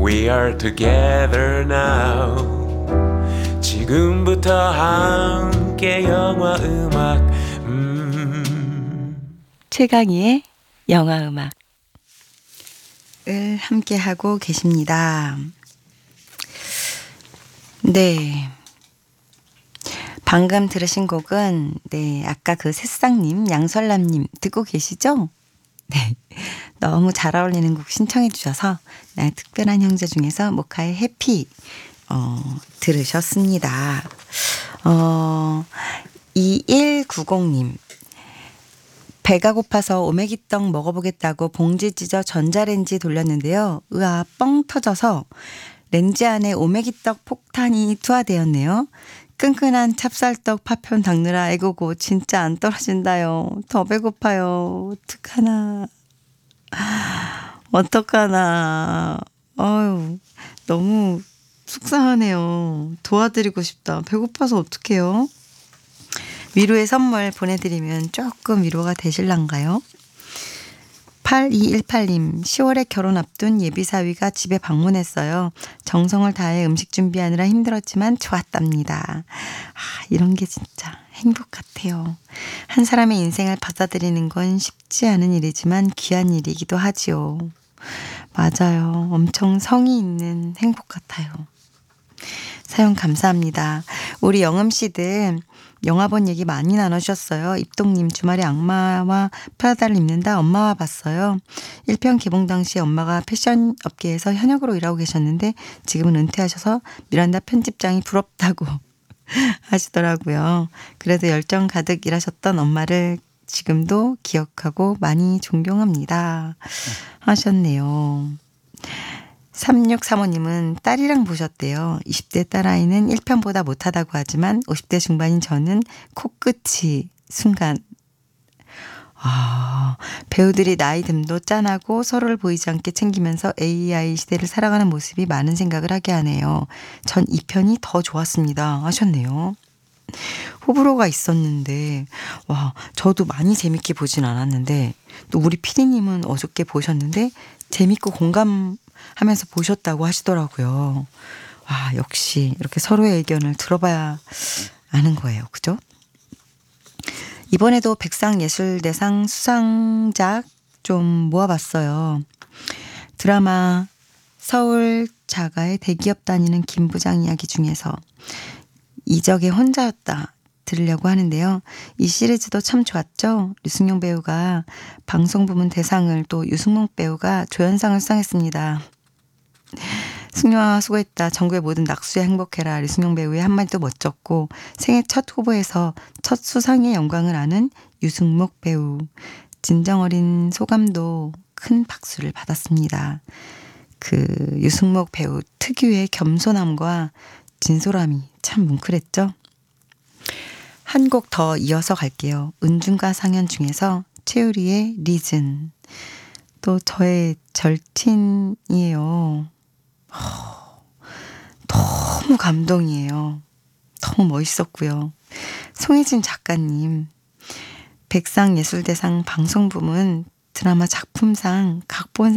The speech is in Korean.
We are together now. 지금부터 함께 영화 음악 최강희의 영화음악을 함께하고 계십니다. 네, 방금 들으신 곡은 아까 그 새싹님, 양설남님 듣고 계시죠? 네, 너무 잘 어울리는 곡 신청해 주셔서 나의 특별한 형제 중에서 모카의 해피 들으셨습니다. 2190님, 배가 고파서 오메기떡 먹어보겠다고 봉지 찢어 전자레인지 돌렸는데요. 으아, 뻥 터져서 렌즈 안에 오메기떡 폭탄이 투하되었네요. 끈끈한 찹쌀떡 파편 닦느라 애고고 진짜 안 떨어진다요. 더 배고파요. 어떡하나. 어휴, 너무 속상하네요. 도와드리고 싶다. 배고파서 어떡해요? 위로의 선물 보내드리면 조금 위로가 되실란가요? 8218님, 10월에 결혼 앞둔 예비사위가 집에 방문했어요. 정성을 다해 음식 준비하느라 힘들었지만 좋았답니다. 이런 게 진짜 행복 같아요. 한 사람의 인생을 받아들이는 건 쉽지 않은 일이지만 귀한 일이기도 하지요. 맞아요. 엄청 성의 있는 행복 같아요. 사연 감사합니다. 우리 영음씨들 영화 본 얘기 많이 나눠주셨어요. 입동님, 주말에 악마와 프라다를 입는다 엄마와 봤어요. 1편 개봉 당시 엄마가 패션 업계에서 현역으로 일하고 계셨는데 지금은 은퇴하셔서 미란다 편집장이 부럽다고 하시더라고요. 그래도 열정 가득 일하셨던 엄마를 지금도 기억하고 많이 존경합니다 하셨네요. 3635님은 딸이랑 보셨대요. 20대 딸아이는 1편보다 못하다고 하지만 50대 중반인 저는 코끝이 순간 배우들이 나이 듦도 짠하고 서로를 보이지 않게 챙기면서 AI 시대를 살아가는 모습이 많은 생각을 하게 하네요. 전 2편이 더 좋았습니다 하셨네요. 호불호가 있었는데 저도 많이 재밌게 보진 않았는데 또 우리 피디님은 어저께 보셨는데 재밌고 공감하면서 보셨다고 하시더라고요. 역시 이렇게 서로의 의견을 들어봐야 아는 거예요. 그죠? 이번에도 백상예술대상 수상작 좀 모아봤어요. 드라마 서울 자가의 대기업 다니는 김 부장 이야기 중에서 이적의 혼자였다 들으려고 하는데요. 이 시리즈도 참 좋았죠. 류승용 배우가 방송부문 대상을, 또 유승목 배우가 조연상을 수상했습니다. 승용아 수고했다. 전국의 모든 낙수에 행복해라. 류승용 배우의 한마디도 멋졌고 생애 첫 후보에서 첫 수상의 영광을 아는 유승목 배우. 진정 어린 소감도 큰 박수를 받았습니다. 그 유승목 배우 특유의 겸손함과 진솔함이 참 뭉클했죠. 한 곡 더 이어서 갈게요. 은중과 상현 중에서 최유리의 리즌. 또 저의 절친이에요. 너무 감동이에요. 너무 멋있었고요. 송혜진 작가님, 백상예술대상 방송부문 드라마 작품상 각본